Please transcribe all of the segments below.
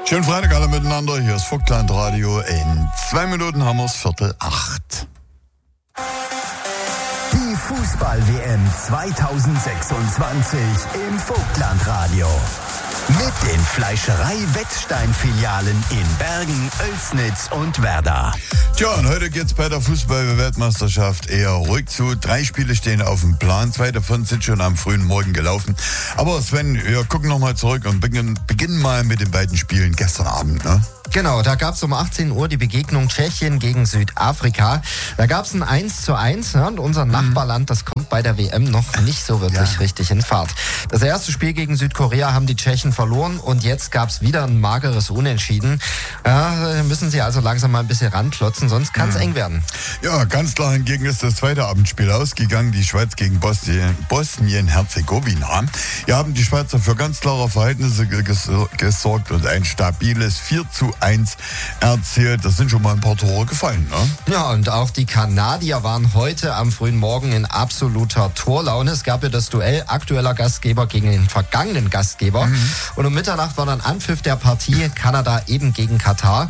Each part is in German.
Schönen Freitag alle miteinander, hier ist Vogtland Radio. In 2 Minuten haben wir es 7:45. Die Fußball-WM 2026 im Vogtland Radio. Mit den Fleischerei-Wettstein-Filialen in Bergen, Oelsnitz und Werder. Tja, und heute geht's bei der Fußball-Weltmeisterschaft eher ruhig zu. 3 Spiele stehen auf dem Plan, 2 davon sind schon am frühen Morgen gelaufen. Aber Sven, wir gucken nochmal zurück und beginnen mal mit den beiden Spielen gestern Abend, ne? Genau, da gab es um 18 Uhr die Begegnung Tschechien gegen Südafrika. Da gab es ein 1:1, ne? Und unser Nachbarland, das kommt bei der WM noch nicht so wirklich richtig in Fahrt. Das erste Spiel gegen Südkorea haben die Tschechen verloren und jetzt gab es wieder ein mageres Unentschieden. Ja, müssen sie also langsam mal ein bisschen ranklotzen, sonst kann es eng werden. Ja, ganz klar hingegen ist das zweite Abendspiel ausgegangen, die Schweiz gegen Bosnien-Herzegowina. Hier haben die Schweizer für ganz klare Verhältnisse gesorgt und ein stabiles 4:1 erzielt. Das sind schon mal ein paar Tore gefallen, ne? Ja, und auch die Kanadier waren heute am frühen Morgen in absoluter Torlaune. Es gab ja das Duell aktueller Gastgeber gegen den vergangenen Gastgeber. Und um Mitternacht war dann Anpfiff der Partie Kanada eben gegen Katar.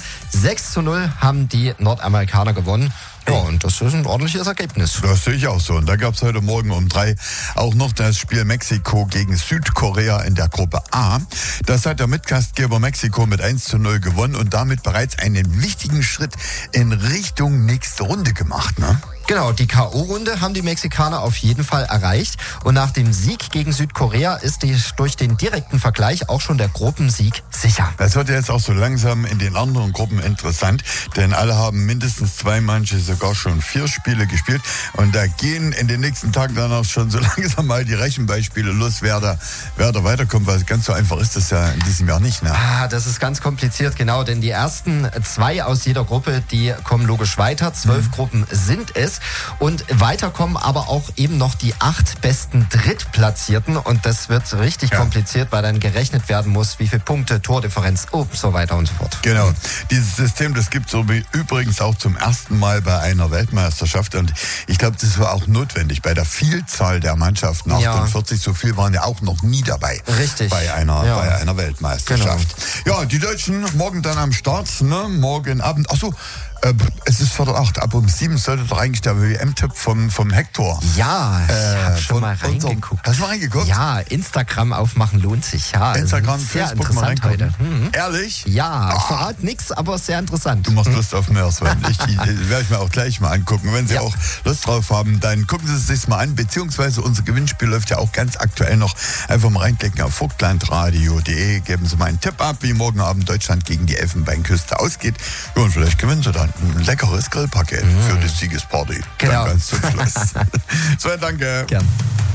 6:0 haben die Nordamerikaner gewonnen. Ja, und das ist ein ordentliches Ergebnis. Das sehe ich auch so. Und da gab es heute Morgen um 3 auch noch das Spiel Mexiko gegen Südkorea in der Gruppe A. Das hat der Mitgastgeber Mexiko mit 1:0 gewonnen und damit bereits einen wichtigen Schritt in Richtung nächste Runde gemacht, ne? Genau, die K.O.-Runde haben die Mexikaner auf jeden Fall erreicht. Und nach dem Sieg gegen Südkorea ist durch den direkten Vergleich auch schon der Gruppensieg sicher. Das wird jetzt auch so langsam in den anderen Gruppen interessant, denn alle haben mindestens 2, manche sogar schon 4 Spiele gespielt. Und da gehen in den nächsten Tagen dann auch schon so langsam mal die Rechenbeispiele los, wer da weiterkommt, weil ganz so einfach ist das ja in diesem Jahr nicht, ne? Das ist ganz kompliziert, genau, denn die ersten 2 aus jeder Gruppe, die kommen logisch weiter. 12 Gruppen sind es. Und weiterkommen aber auch eben noch die 8 besten Drittplatzierten. Und das wird richtig kompliziert, weil dann gerechnet werden muss, wie viele Punkte, Tordifferenz, so weiter und so fort. Genau. Dieses System, das gibt es übrigens auch zum ersten Mal bei einer Weltmeisterschaft. Und ich glaube, das war auch notwendig bei der Vielzahl der Mannschaften. 48, so viel waren ja auch noch nie dabei. Richtig. Bei einer Weltmeisterschaft. Genau. Ja, die Deutschen morgen dann am Start, ne? Morgen Abend. Achso. Es ist 7:15. Ab um 7 sollte doch eigentlich der WM-Tipp vom Hector. Ja, ich habe schon mal reingeguckt. Hast du mal reingeguckt? Ja, Instagram aufmachen lohnt sich. Ja, Instagram, sehr Facebook interessant mal heute. Ehrlich? Ja, ich verrate nichts, aber sehr interessant. Du machst Lust auf mehr, Sven. Ich werde ich mir auch gleich mal angucken. Wenn Sie auch Lust drauf haben, dann gucken Sie es sich mal an. Beziehungsweise unser Gewinnspiel läuft ja auch ganz aktuell noch. Einfach mal reinklicken auf vogtlandradio.de. Geben Sie mal einen Tipp ab, wie morgen Abend Deutschland gegen die Elfenbeinküste ausgeht. Ja, und vielleicht gewinnen Sie dann ein leckeres Grillpaket für die Siegesparty. Genau. Dann ganz zum Schluss. Sven, danke. Gern.